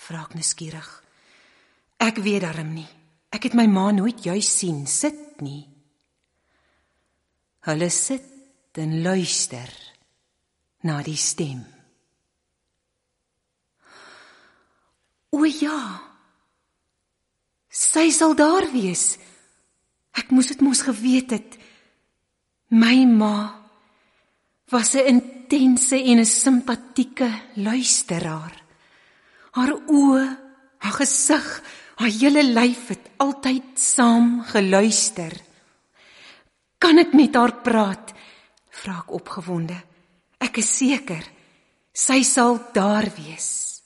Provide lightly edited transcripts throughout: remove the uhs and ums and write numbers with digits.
vra ek nuuskierig. Ek weet darm nie. Ek het my ma nooit juis sien sit nie. Hulle sit en luister na die stem. O ja, sy sal daar wees. Ek moes dit mos geweet het. My ma was 'n intense en 'n simpatieke luisteraar. Haar oë, haar gesig, haar hele lyf het altyd saam geluister. Kan ek met haar praat? Vra ek opgewonde. Ek is seker, sy sal daar wees.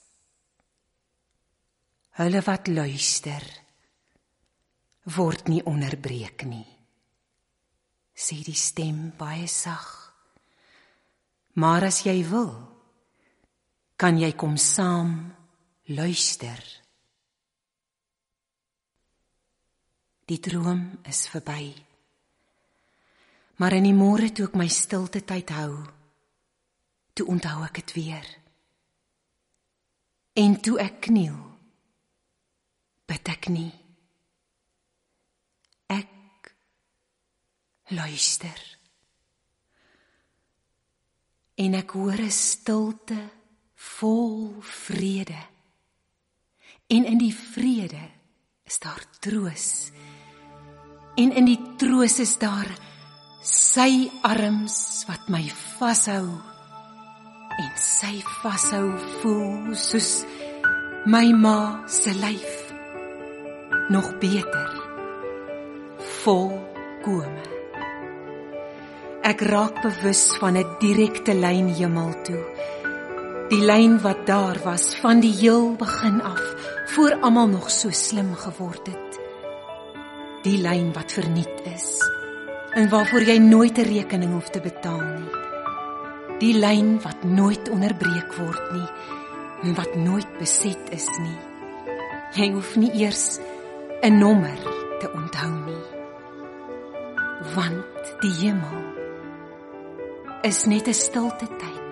Hulle wat luister, word nie onderbreek nie, sê die stem baie sag. Maar as jy wil, kan jy kom saam luister. Die droom is verby. Maar in die môre toe ek my stilte tyd hou, toe onthou ek het weer. En toe ek kniel, bid ek nie. Ek luister. En ek hoor 'n stilte vol vrede. En in die vrede is daar troos. En in die troos is daar sy arms wat my vashou. En sy vashou voel soos my ma se lyf. Nog beter, volkome. Ek raak bewus van 'n direkte lyn hemel toe. Die lyn wat daar was van die heel begin af, voor almal nog so slim geword het. Die lyn wat verniet is, en waarvoor jy nooit 'n rekening hoef te betaal nie. Die lyn wat nooit onderbreek word nie, en wat nooit beset is nie. Jy hoef nie eers 'n nommer te onthou nie. Want die hemel is net 'n stilte tyd.